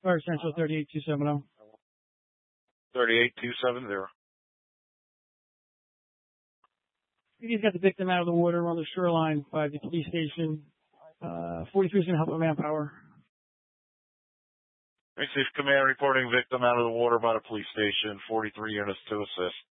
Fire Central 38270. 38270. He's got the victim out of the water on the shoreline by the police station. 43 is going to help with manpower. Safe Command reporting victim out of the water by the police station. 43 units to assist.